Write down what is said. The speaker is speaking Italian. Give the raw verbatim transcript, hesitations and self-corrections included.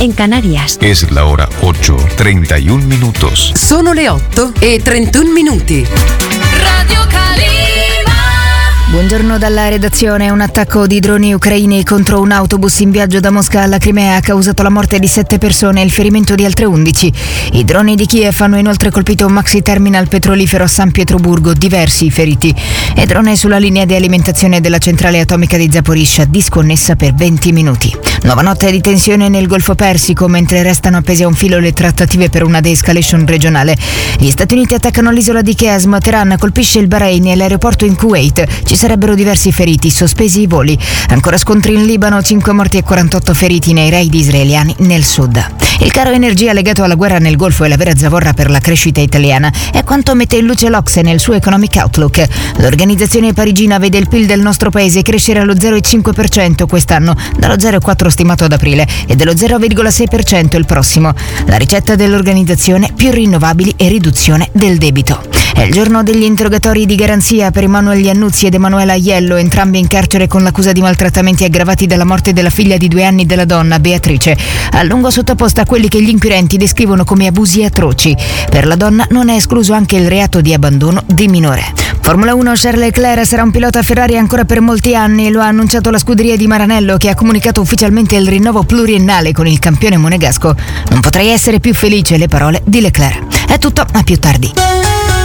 en Canarias. Es la hora ocho, treinta y un minutos. Sono le otto e trentuno minuti. Radio Calima. Buongiorno dalla redazione. Un attacco di droni ucraini contro un autobus in viaggio da Mosca alla Crimea ha causato la morte di sette persone e il ferimento di altre undici. I droni di Kiev hanno inoltre colpito un maxi terminal petrolifero a San Pietroburgo, diversi feriti. E drone sulla linea di alimentazione della centrale atomica di Zaporizhzhia, disconnessa per venti minuti. Nuova notte di tensione nel Golfo Persico, mentre restano appese a un filo le trattative per una de-escalation regionale. Gli Stati Uniti attaccano l'isola di Qasm, Teheran colpisce il Bahrain e l'aeroporto in Kuwait. Ci sarebbero diversi feriti, sospesi i voli. Ancora scontri in Libano, cinque morti e quarantotto feriti nei raid israeliani nel sud. Il caro energia legato alla guerra nel Golfo è la vera zavorra per la crescita italiana. È quanto mette in luce l'Ocse nel suo Economic Outlook. L'organizzazione parigina vede il P I L del nostro paese crescere allo zero virgola cinque per cento quest'anno, dallo zero virgola quattro per cento stimato ad aprile, e dello zero virgola sei per cento il prossimo. La ricetta dell'organizzazione: più rinnovabili e riduzione del debito. È il giorno degli interrogatori di garanzia per Emanuele Iannuzzi ed Emanuela Aiello, entrambi in carcere con l'accusa di maltrattamenti aggravati dalla morte della figlia di due anni della donna, Beatrice, a lungo sottoposta a quelli che gli inquirenti descrivono come abusi atroci. Per la donna non è escluso anche il reato di abbandono di minore. Formula uno, Charles Leclerc sarà un pilota Ferrari ancora per molti anni, lo ha annunciato la scuderia di Maranello, che ha comunicato ufficialmente il rinnovo pluriennale con il campione monegasco. Non potrei essere più felice, le parole di Leclerc. È tutto, a più tardi.